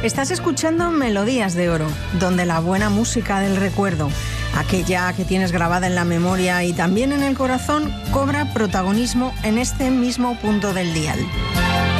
Estás escuchando Melodías de Oro, donde la buena música del recuerdo, aquella que tienes grabada en la memoria y también en el corazón, cobra protagonismo en este mismo punto del dial.